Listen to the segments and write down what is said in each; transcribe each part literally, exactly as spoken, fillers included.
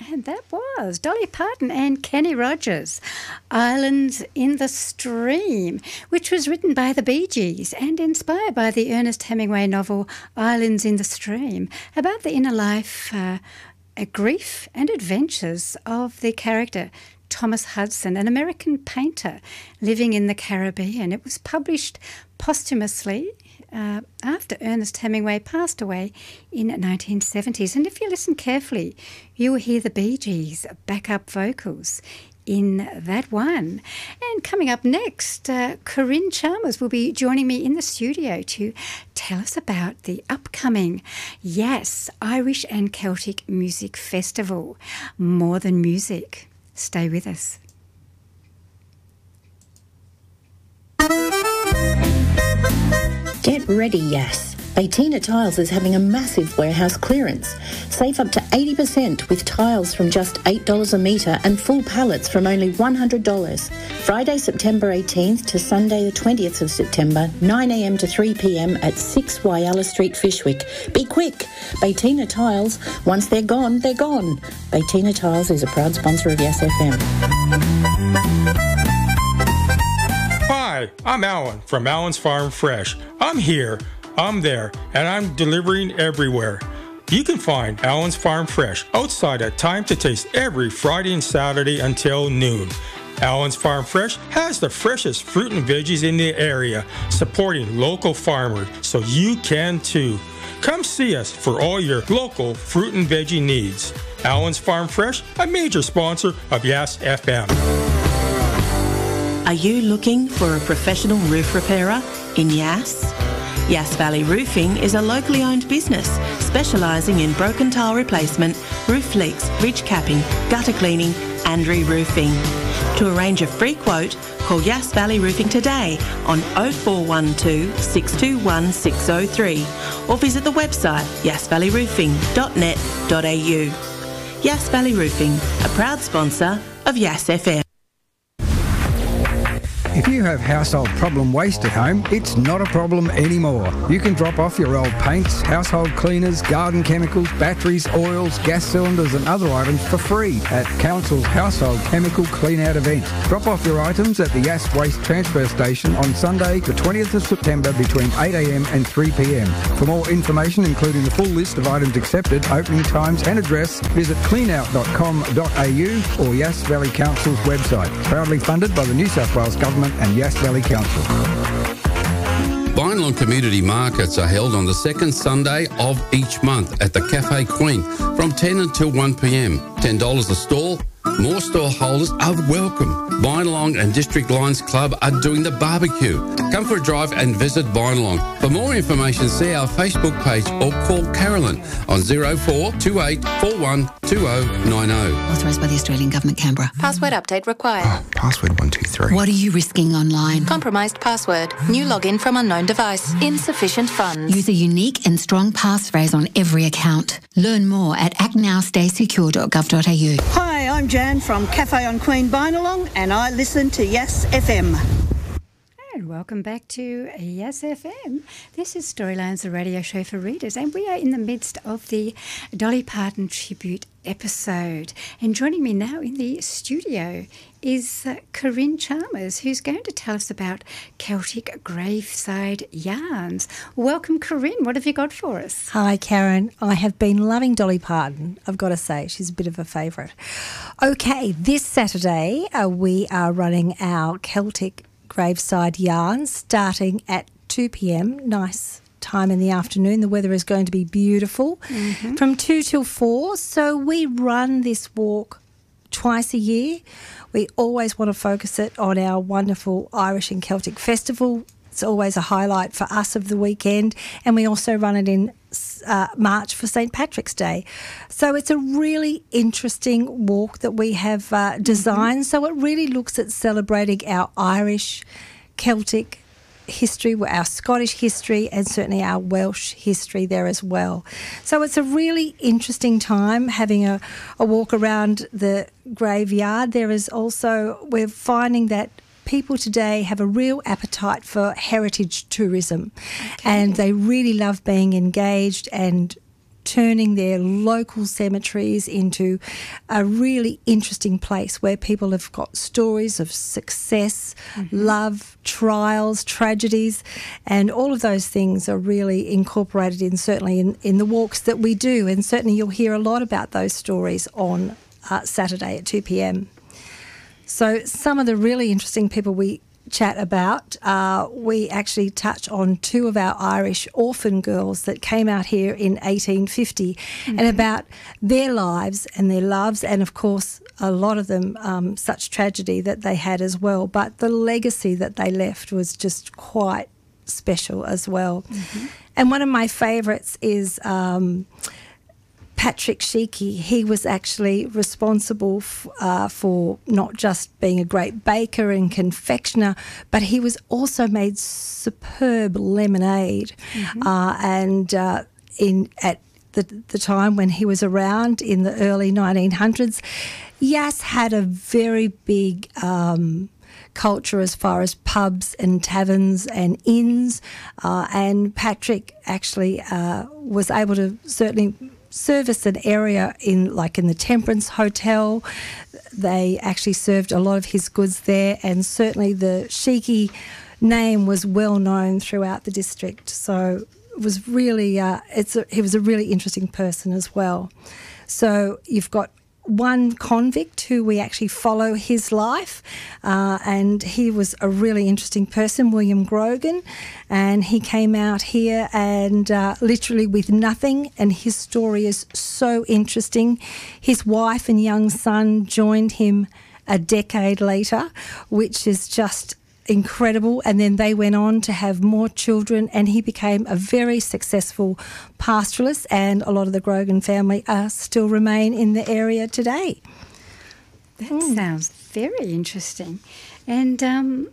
And that was Dolly Parton and Kenny Rogers, Islands in the Stream, which was written by the Bee Gees and inspired by the Ernest Hemingway novel Islands in the Stream, about the inner life, uh, grief and adventures of the character Thomas Hudson, an American painter living in the Caribbean. It was published posthumously Uh, after Ernest Hemingway passed away in the nineteen seventies. And if you listen carefully, you will hear the Bee Gees backup vocals in that one. And coming up next, uh, Corinne Chalmers will be joining me in the studio to tell us about the upcoming Yass Irish and Celtic Music Festival. More than music. Stay with us. Get ready, Yass. Baytina Tiles is having a massive warehouse clearance. Save up to eighty percent with tiles from just eight dollars a metre and full pallets from only one hundred dollars. Friday, September eighteenth to Sunday the twentieth of September, nine a m to three p m at six Wyalla Street, Fyshwick. Be quick! Baytina Tiles, once they're gone, they're gone. Baytina Tiles is a proud sponsor of Yass F M. Hi, I'm Alan from Alan's Farm Fresh. I'm here, I'm there, and I'm delivering everywhere. You can find Alan's Farm Fresh outside at Time to Taste every Friday and Saturday until noon. Alan's Farm Fresh has the freshest fruit and veggies in the area, supporting local farmers, so you can too. Come see us for all your local fruit and veggie needs. Alan's Farm Fresh, a major sponsor of Yass F M. Are you looking for a professional roof repairer in Yass? Yass Valley Roofing is a locally owned business specialising in broken tile replacement, roof leaks, ridge capping, gutter cleaning and re-roofing. To arrange a free quote, call Yass Valley Roofing today on oh four one two, six two one, six oh three or visit the website yass valley roofing dot net dot a u. Yass Valley Roofing, a proud sponsor of Yass F M. If you have household problem waste at home, it's not a problem anymore. You can drop off your old paints, household cleaners, garden chemicals, batteries, oils, gas cylinders and other items for free at Council's Household Chemical Clean Out event. Drop off your items at the Yass Waste Transfer Station on Sunday the twentieth of September between eight a m and three p m. For more information, including the full list of items accepted, opening times and address, visit clean out dot com dot a u or Yass Valley Council's website. Proudly funded by the New South Wales Government and Yass Valley Council. Bynalong Community Markets are held on the second Sunday of each month at the Cafe Queen from ten until one p m. ten dollars a stall. More stall holders are welcome. Bynalong and District Lions Club are doing the barbecue. Come for a drive and visit Bynalong. For more information, see our Facebook page or call Carolyn on oh four two eight four one two oh nine oh. Authorised by the Australian Government, Canberra. Password update required. Oh, password one two three. What are you risking online? Compromised password. New login from unknown device. Insufficient funds. Use a unique and strong passphrase on every account. Learn more at act now stay secure dot gov dot a u. Hi, I'm Jan from Cafe on Queen Bynalong and I listen to Yass F M. And welcome back to Yass F M. This is Storylines, the radio show for readers, and we are in the midst of the Dolly Parton tribute episode. And joining me now in the studio is uh, Corinne Chalmers, who's going to tell us about Celtic graveside yarns. Welcome, Corinne. What have you got for us? Hi, Karen. I have been loving Dolly Parton, I've got to say. She's a bit of a favourite. Okay, this Saturday uh, we are running our Celtic graveside yarns starting at two p m. Nice time in the afternoon. The weather is going to be beautiful. Mm-hmm. From two till four. So we run this walk twice a year. We always want to focus it on our wonderful Irish and Celtic festival. It's always a highlight for us of the weekend. And we also run it in uh, March for Saint Patrick's Day. So it's a really interesting walk that we have uh, designed. Mm-hmm. So it really looks at celebrating our Irish, Celtic history, our Scottish history, and certainly our Welsh history there as well. So it's a really interesting time having a, a walk around the graveyard. There is also, we're finding that people today have a real appetite for heritage tourism, okay. and they really love being engaged and turning their local cemeteries into a really interesting place where people have got stories of success, mm-hmm. love, trials, tragedies, and all of those things are really incorporated in certainly in, in the walks that we do, and certainly you'll hear a lot about those stories on uh, Saturday at two p.m. So some of the really interesting people we chat about, uh, we actually touch on two of our Irish orphan girls that came out here in eighteen fifty mm-hmm. and about their lives and their loves, and of course a lot of them um, such tragedy that they had as well, but the legacy that they left was just quite special as well. Mm-hmm. And one of my favourites is um, Patrick Sheehy. He was actually responsible f- uh, for not just being a great baker and confectioner, but he was also made superb lemonade. Mm-hmm. Uh, and uh, in at the, the time when he was around in the early nineteen hundreds, Yass had a very big Um, culture as far as pubs and taverns and inns, uh, and Patrick actually uh, was able to certainly service an area in like in the Temperance Hotel. They actually served a lot of his goods there, and certainly the Sheehy name was well known throughout the district. So it was really uh, it's a, he was a really interesting person as well. So you've got one convict who we actually follow his life, uh, and he was a really interesting person, William Grogan, and he came out here and uh, literally with nothing, and his story is so interesting. His wife and young son joined him a decade later, which is just incredible, and then they went on to have more children, and he became a very successful pastoralist, and a lot of the Grogan family uh, still remain in the area today. That mm. sounds very interesting. And um,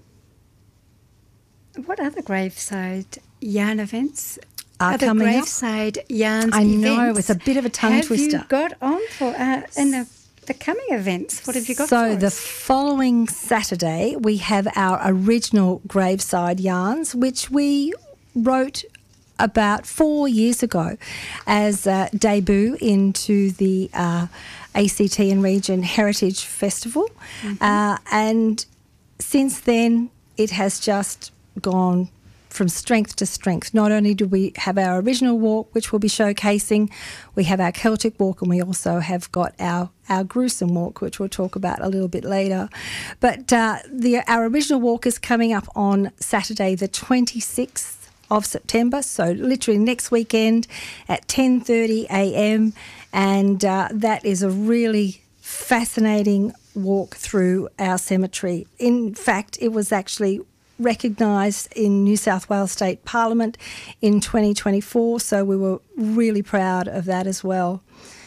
what other graveside yarn events are other coming graveside up? yarns I events know, it's a bit of a tongue have twister. Have you got on for uh, in the The coming events? What have you got so for us? The following Saturday we have our original graveside yarns, which we wrote about four years ago as a debut into the uh, A C T and Region Heritage Festival. Mm-hmm. Uh, and since then it has just gone from strength to strength. Not only do we have our original walk, which we'll be showcasing, we have our Celtic walk, and we also have got our, our gruesome walk, which we'll talk about a little bit later. But uh, the our original walk is coming up on Saturday the twenty-sixth of September, so literally next weekend at ten thirty a.m, and uh, that is a really fascinating walk through our cemetery. In fact, it was actually recognised in New South Wales State Parliament in twenty twenty-four, so we were really proud of that as well.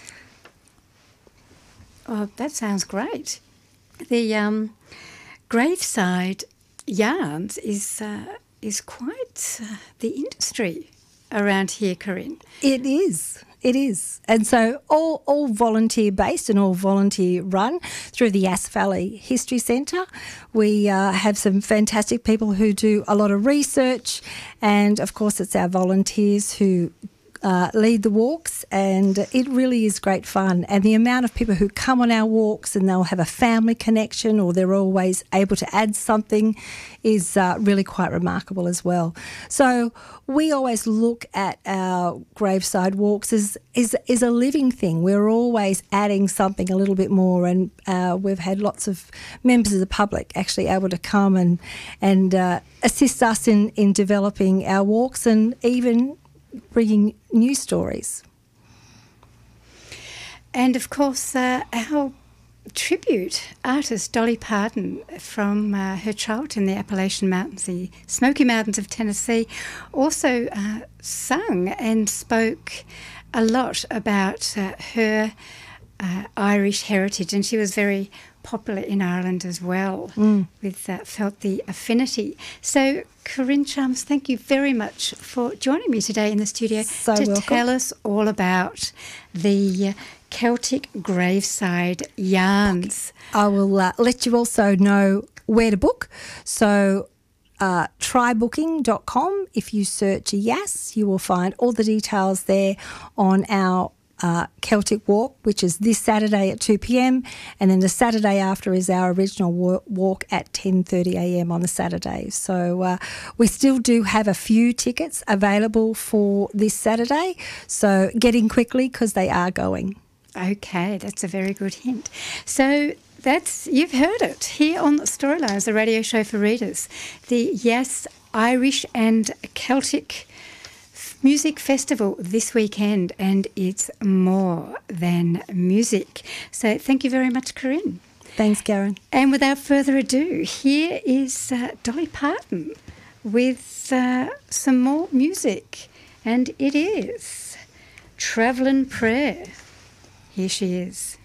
Oh, that sounds great. The um, graveside yarns is uh, is quite uh, the industry around here, Corinne. It is. It is. And so all, all volunteer-based and all volunteer-run through the Yass Valley History Centre. We uh, have some fantastic people who do a lot of research, and, of course, it's our volunteers who Uh, lead the walks, and it really is great fun. And the amount of people who come on our walks and they'll have a family connection, or they're always able to add something, is uh, really quite remarkable as well. So we always look at our graveside walks as is is a living thing. We're always adding something a little bit more, and uh, we've had lots of members of the public actually able to come and and uh, assist us in in developing our walks, and even bringing new stories. And of course uh, our tribute artist Dolly Parton from uh, her childhood in the Appalachian Mountains, the Smoky Mountains of Tennessee, also uh, sung and spoke a lot about uh, her uh, Irish heritage, and she was very popular in Ireland as well, mm. with uh, felt the affinity. So Corinne Chalmers, thank you very much for joining me today in the studio so to welcome. tell us all about the Celtic graveside yarns. I will uh, let you also know where to book. So uh, try booking dot com. If you search Yass, you will find all the details there on our Uh, Celtic Walk, which is this Saturday at two p.m, and then the Saturday after is our original wa- walk at ten thirty a.m. on the Saturday. So uh, we still do have a few tickets available for this Saturday, so get in quickly because they are going. Okay, that's a very good hint. So that's, you've heard it here on Storylines, the radio show for readers. The Yass Irish and Celtic Music Festival this weekend, and it's more than music. So thank you very much, Corinne. Thanks, Karen. And without further ado, here is uh, Dolly Parton with uh, some more music, and it is Travelin' Prayer. Here she is.